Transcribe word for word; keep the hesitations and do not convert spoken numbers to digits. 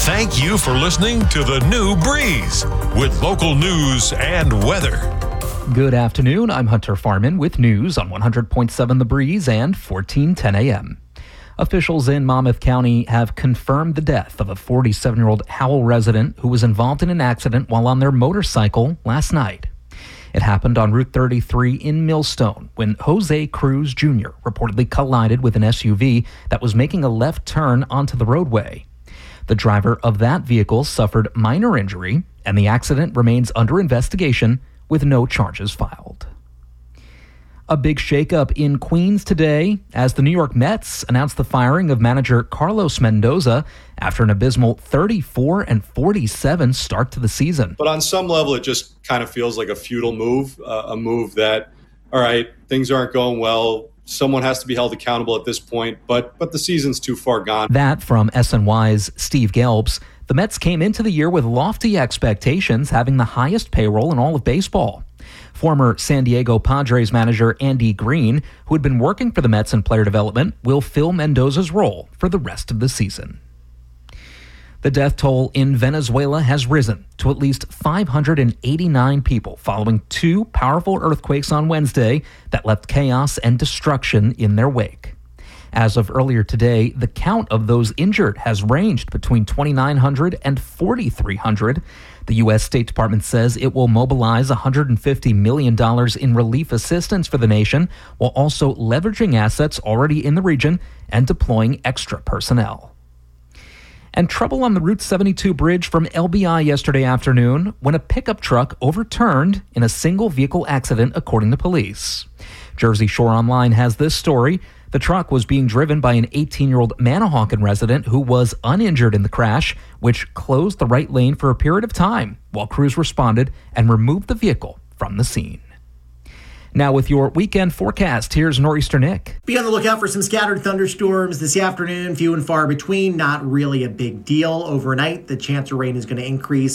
Thank you for listening to The New Breeze with local news and weather. Good afternoon. I'm Hunter Farman with news on one hundred point seven The Breeze and fourteen ten a.m. Officials in Monmouth County have confirmed the death of a forty-seven-year-old Howell resident who was involved in an accident while on their motorcycle last night. It happened on Route thirty-three in Millstone when Jose Cruz Junior reportedly collided with an S U V that was making a left turn onto the roadway. The driver of that vehicle suffered minor injury, and the accident remains under investigation with no charges filed. A big shakeup in Queens today as the New York Mets announced the firing of manager Carlos Mendoza after an abysmal thirty-four and forty-seven start to the season. But on some level, it just kind of feels like a futile move, uh, a move that, all right, things aren't going well. Someone has to be held accountable at this point, but but the season's too far gone. That from S N Y's Steve Gelbs. The Mets came into the year with lofty expectations, having the highest payroll in all of baseball. Former San Diego Padres manager Andy Green, who had been working for the Mets in player development, will fill Mendoza's role for the rest of the season. The death toll in Venezuela has risen to at least five hundred eighty-nine people following two powerful earthquakes on Wednesday that left chaos and destruction in their wake. As of earlier today, the count of those injured has ranged between twenty-nine hundred and forty-three hundred. The U S State Department says it will mobilize one hundred fifty million dollars in relief assistance for the nation, while also leveraging assets already in the region and deploying extra personnel. And trouble on the Route seventy-two bridge from L B I yesterday afternoon when a pickup truck overturned in a single-vehicle accident, according to police. Jersey Shore Online has this story. The truck was being driven by an eighteen-year-old Manahawkin resident who was uninjured in the crash, which closed the right lane for a period of time while crews responded and removed the vehicle from the scene. Now with your weekend forecast, here's Nor'easter Nick. Be on the lookout for some scattered thunderstorms this afternoon, few and far between, not really a big deal. Overnight, the chance of rain is going to increase